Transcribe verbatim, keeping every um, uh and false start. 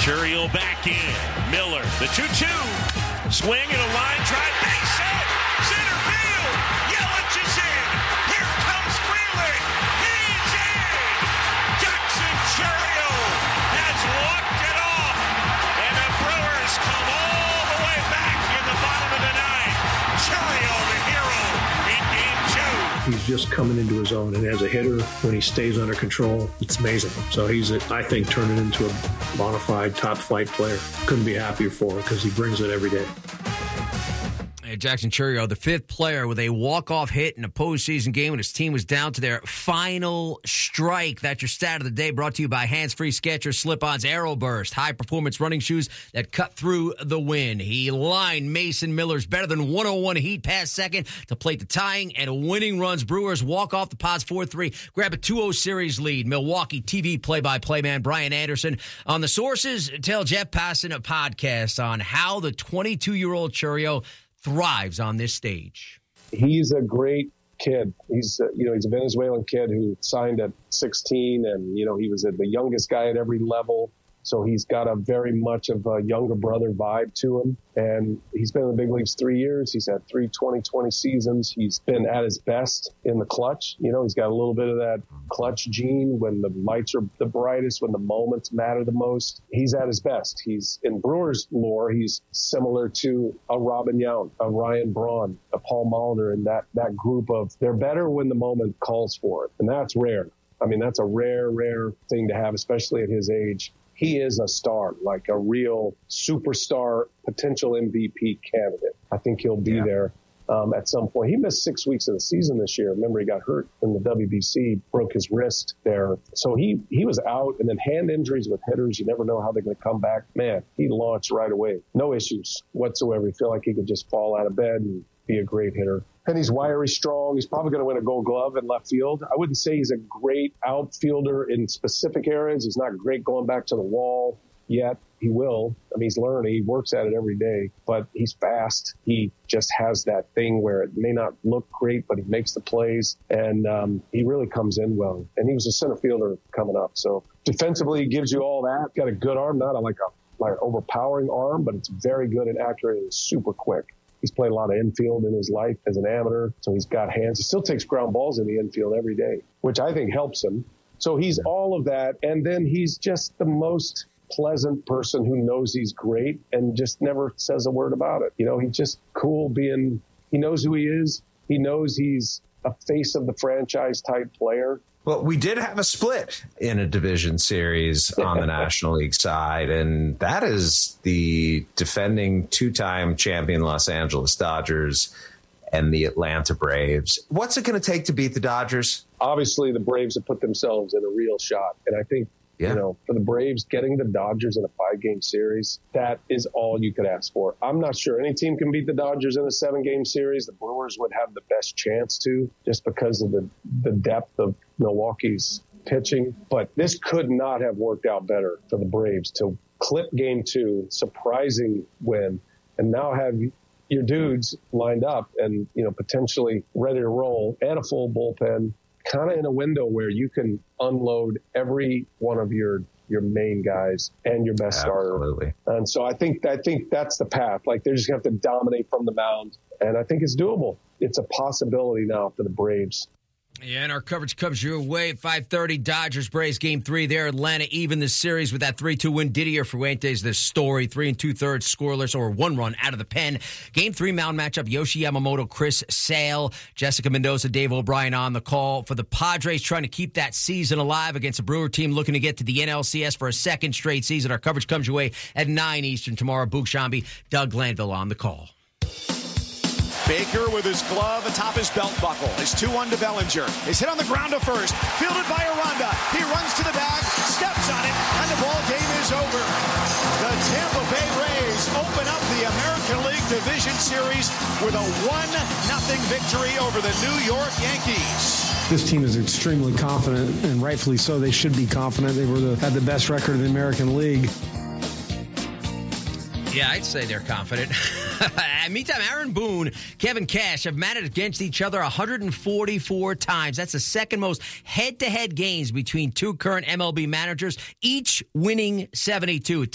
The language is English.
Churiel back in. Miller, the two two. Swing and a line drive. Base hit. Center field. Yelich is in. Here comes Freeland. He's in. Jackson Churiel has walked it off. And the Brewers come all the way back in the bottom of the ninth. Churiel, the hero, in game two. He's just coming into his own, and as a hitter, when he stays under control, it's amazing. So he's, I think, turning into a bona fide top-flight player. Couldn't be happier for him because he brings it every day. Jackson Churiel, the fifth player with a walk-off hit in a postseason game when his team was down to their final strike. That's your stat of the day, brought to you by Hands Free Skechers Slip-Ons Aero Burst, high-performance running shoes that cut through the wind. He lined Mason Miller's better than one oh one heat past second to plate the tying and winning runs. Brewers walk off the Pods four three, grab a two oh series lead. Milwaukee T V play-by-play man Brian Anderson on the Sources Tell Jeff Passan a podcast on how the twenty-two-year-old Churiel thrives on this stage. He's a great kid. He's uh, you know he's a Venezuelan kid who signed at sixteen, and you know he was the youngest guy at every level. So he's got a very much of a younger brother vibe to him. And he's been in the big leagues three years. He's had three twenty twenty seasons. He's been at his best in the clutch. You know, he's got a little bit of that clutch gene when the lights are the brightest, when the moments matter the most. He's at his best. He's, in Brewers lore, he's similar to a Robin Yount, a Ryan Braun, a Paul Molitor, and that, that group of, they're better when the moment calls for it. And that's rare. I mean, that's a rare, rare thing to have, especially at his age. He is a star, like a real superstar, potential M V P candidate. I think he'll be yeah. there um, at some point. He missed six weeks of the season this year. Remember, he got hurt in the W B C, broke his wrist there. So he, he was out, and then hand injuries with hitters. You never know how they're going to come back. Man, he launched right away. No issues whatsoever. You feel like he could just fall out of bed and be a great hitter. And he's wiry, strong. He's probably going to win a Gold Glove in left field. I wouldn't say he's a great outfielder in specific areas. He's not great going back to the wall yet. He will. I mean, he's learning. He works at it every day. But he's fast. He just has that thing where it may not look great, but he makes the plays. And um, he really comes in well. And he was a center fielder coming up. So defensively, he gives you all that. Got a good arm, not a, like a like an overpowering arm, but it's very good and accurate and super quick. He's played a lot of infield in his life as an amateur, so he's got hands. He still takes ground balls in the infield every day, which I think helps him. So he's all of that, and then he's just the most pleasant person who knows he's great and just never says a word about it. You know, he's just cool being – he knows who he is. He knows he's a face of the franchise type player. Well, we did have a split in a division series on the National League side, and that is the defending two-time champion Los Angeles Dodgers and the Atlanta Braves. What's it going to take to beat the Dodgers? Obviously, the Braves have put themselves in a real shot, and I think, yeah. you know, for the Braves, getting the Dodgers in a five-game series, that is all you could ask for. I'm not sure any team can beat the Dodgers in a seven-game series. The Brewers would have the best chance to, just because of the, the depth of Milwaukee's pitching. But this could not have worked out better for the Braves to clip game two, surprising win, and now have your dudes lined up and, you know, potentially ready to roll and a full bullpen, kind of in a window where you can unload every one of your your main guys and your best Absolutely. starter. And so I think I think that's the path. Like, they're just going to have to dominate from the mound, and I think it's doable. It's a possibility now for the Braves. Yeah, and our coverage comes your way at five thirty. Dodgers Braves game three there. Atlanta even the series with that three two win. Didier Fuentes the story. Three and two-thirds scoreless or one run out of the pen. Game three mound matchup. Yoshi Yamamoto, Chris Sale, Jessica Mendoza, Dave O'Brien on the call for the Padres, trying to keep that season alive against a Brewer team looking to get to the N L C S for a second straight season. Our coverage comes your way at nine Eastern tomorrow. Boog Shambi, Doug Glanville on the call. Baker with his glove atop his belt buckle. His two one to Bellinger. Is hit on the ground to first. Fielded by Aranda. He runs to the bag, steps on it, and the ball game is over. The Tampa Bay Rays open up the American League Division Series with a one nothing victory over the New York Yankees. This team is extremely confident, and rightfully so. They should be confident. They were the, had the best record in the American League. Yeah, I'd say they're confident. Meantime, Aaron Boone, Kevin Cash have matched against each other one hundred forty-four times. That's the second most head-to-head games between two current M L B managers, each winning seventy-two.